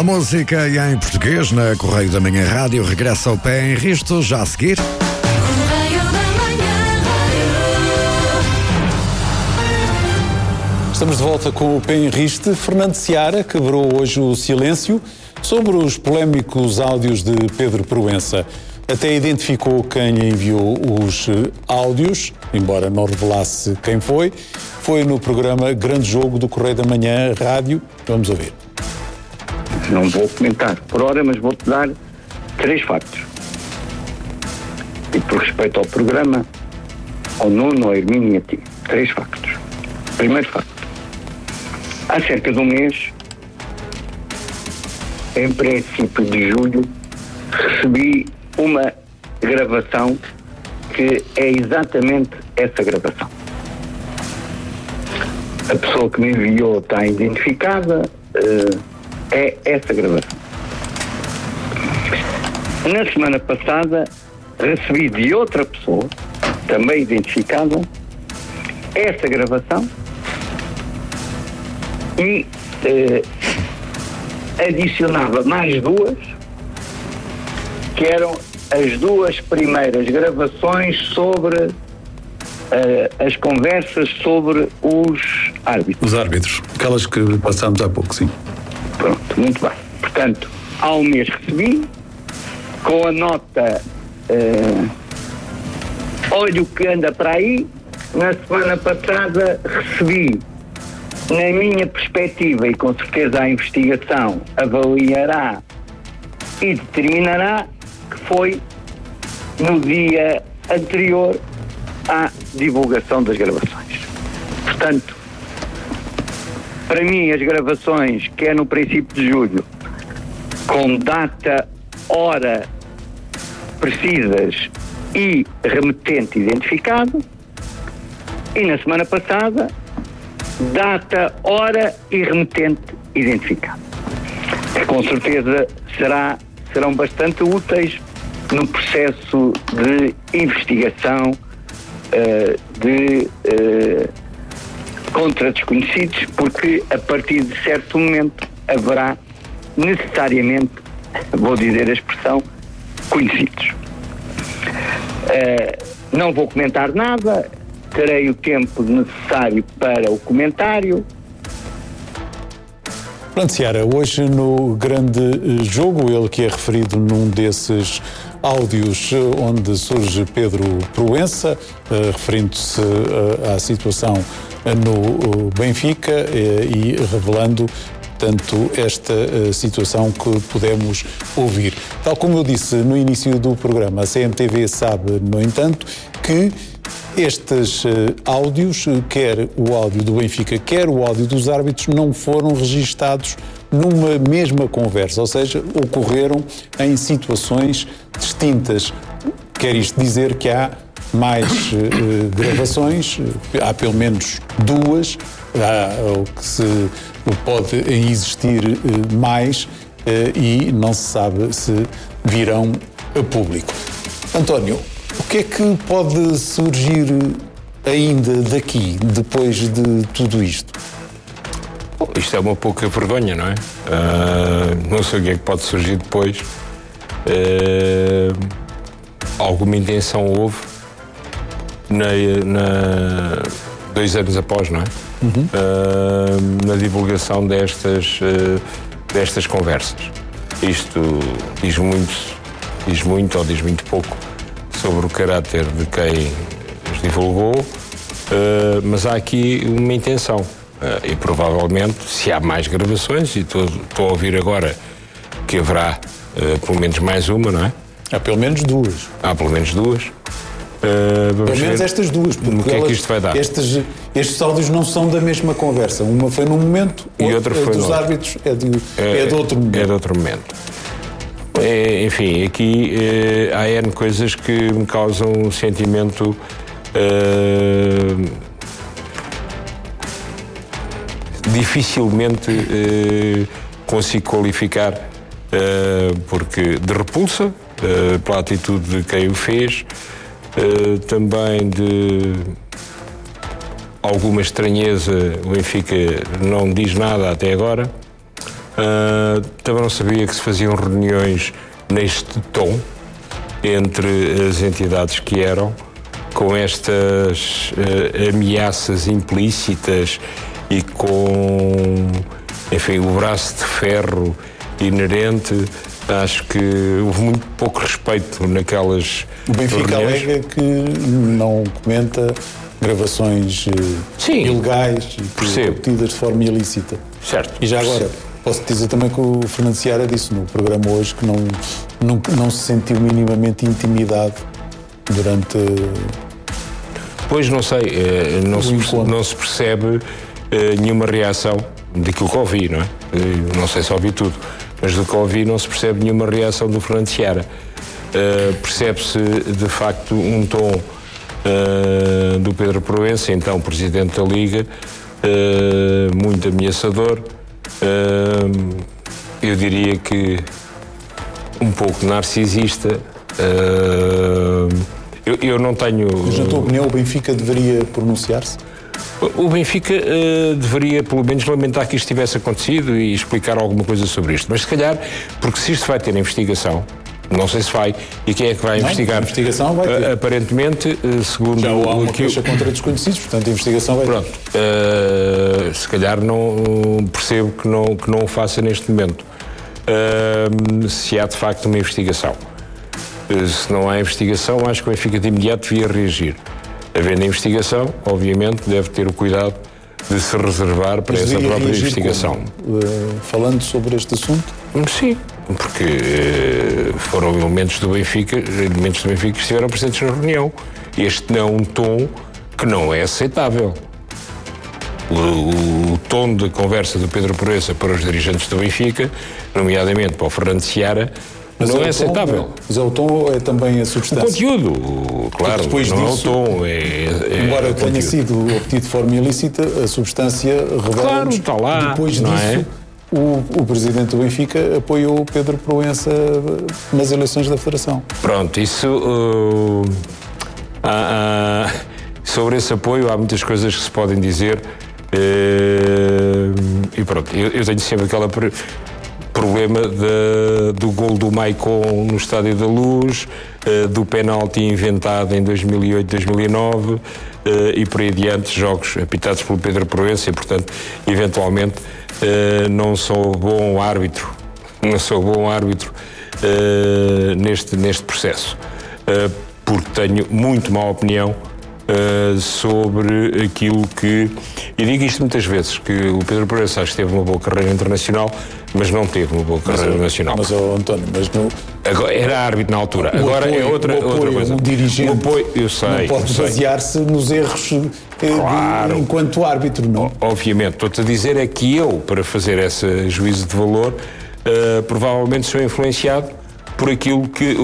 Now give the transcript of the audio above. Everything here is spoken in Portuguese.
A música e em português na Correio da Manhã Rádio regressa ao pé em Risto, já a seguir. Estamos de volta com o Pé em Riste. Fernando Seara quebrou hoje o silêncio sobre os polémicos áudios de Pedro Proença. Até identificou quem enviou os áudios, embora não revelasse quem foi. Foi no programa Grande Jogo do Correio da Manhã Rádio. Vamos ouvir. Não vou comentar por hora, mas vou-te dar 3 factos. E por respeito ao programa, ao Nuno, ao Hermínio e a ti, 3 factos. Primeiro facto. Há cerca de um mês, em princípio de julho, recebi uma gravação que é exatamente essa gravação. A pessoa que me enviou está identificada, é essa gravação. Na semana passada, recebi de outra pessoa, também identificada, essa gravação e adicionava mais 2, que eram as 2 primeiras gravações sobre as conversas sobre os árbitros. Os árbitros, aquelas que passámos há pouco, sim. Pronto, muito bem. Portanto, há um mês recebi, com a nota olha o que anda para aí. Na semana passada recebi, na minha perspectiva, e com certeza a investigação avaliará e determinará, que foi no dia anterior à divulgação das gravações. Portanto, para mim as gravações, que é no princípio de julho, com data, hora precisas e remetente identificado, e na semana passada, data, hora e remetente identificado. Que com certeza serão bastante úteis no processo de investigação contra desconhecidos, porque a partir de certo momento haverá necessariamente, vou dizer a expressão, conhecidos. Não vou comentar nada, terei o tempo necessário para o comentário. Pronto, Seara, hoje no Grande Jogo, ele que é referido num desses áudios onde surge Pedro Proença, referindo-se à situação no Benfica e revelando tanto esta situação que podemos ouvir. Tal como eu disse no início do programa, a CMTV sabe, no entanto, que estes áudios, quer o áudio do Benfica, quer o áudio dos árbitros, não foram registados numa mesma conversa, ou seja, ocorreram em situações distintas. Quer isto dizer que há mais gravações, há pelo menos 2, o que se pode existir mais e não se sabe se virão a público. António, o que é que pode surgir ainda daqui, depois de tudo isto? Bom, isto é uma pouca vergonha, não é? Não sei o que é que pode surgir depois. Alguma intenção houve 2 anos após, não é? Na divulgação destas conversas. Isto diz muito ou diz muito pouco sobre o caráter de quem os divulgou, mas há aqui uma intenção. E provavelmente, se há mais gravações, e estou a ouvir agora que haverá pelo menos mais uma, não é? Há pelo menos 2. Há pelo menos 2. Pelo menos estas 2, porque o que é que isto vai dar? Estes áudios não são da mesma conversa. Uma foi num momento, e outra foi dos árbitros é de outro momento. É de outro momento. Enfim, aqui há N coisas que me causam um sentimento dificilmente consigo qualificar, porque de repulsa pela atitude de quem o fez, também de alguma estranheza. O Benfica não diz nada até agora, Também não sabia que se faziam reuniões neste tom entre as entidades que eram, com estas ameaças implícitas e com, enfim, o braço de ferro inerente. Acho que houve muito pouco respeito naquelas O Benfica reuniões. alega que não comenta gravações ilegais e obtidas de forma ilícita. Certo. E já agora, posso dizer também que o Fernando Seara disse no programa hoje que não se sentiu minimamente intimidado durante... Pois não sei, não se percebe nenhuma reação daquilo que ouvi, não é? Não sei se ouvi tudo, mas do que ouvi não se percebe nenhuma reação do Fernando Seara. Percebe-se de facto um tom do Pedro Proença, então Presidente da Liga, muito ameaçador. Eu diria que um pouco narcisista. Eu não tenho... Mas na tua opinião o Benfica deveria pronunciar-se? O Benfica deveria pelo menos lamentar que isto tivesse acontecido e explicar alguma coisa sobre isto. Mas se calhar, porque se isto vai ter investigação, não sei se vai, e quem é que vai investigar? A investigação vai ter. Aparentemente, segundo... Já há uma queixa contra desconhecidos, portanto a investigação vai ter. Pronto. Se calhar não percebo que não o faça neste momento. Se há de facto uma investigação. Se não há investigação, acho que o Benfica de imediato devia reagir. Havendo investigação, obviamente, deve ter o cuidado de se reservar para essa própria investigação. Falando sobre este assunto? Sim, porque foram elementos do Benfica que estiveram presentes na reunião. Este não é um tom que não é aceitável. O tom de conversa do Pedro Proença para os dirigentes do Benfica, nomeadamente para o Fernando Seara, não é aceitável. Mas é o tom ou é também a substância? O conteúdo, claro, depois não disso, é o tom. Embora tenha sido obtido de forma ilícita, a substância revela-nos. Claro, está lá. Depois não disso, o presidente do Benfica apoiou Pedro Proença nas eleições da Federação. Pronto, isso... sobre esse apoio há muitas coisas que se podem dizer. E pronto, eu tenho sempre aquele problema do gol do Maicon no Estádio da Luz, do penalti inventado em 2008, 2009 e por aí adiante, jogos apitados pelo Pedro Proença e, portanto, eventualmente não sou bom árbitro neste processo, porque tenho muito má opinião sobre aquilo que... E digo isto muitas vezes, que o Pedro Proença acho que teve uma boa carreira internacional, mas não teve uma boa carreira nacional. Mas, António, agora, era árbitro na altura. Agora é outra coisa. O dirigente eu sei, não pode basear-se nos erros enquanto árbitro, não? Obviamente. Estou-te a dizer é que eu, para fazer esse juízo de valor, provavelmente sou influenciado por aquilo que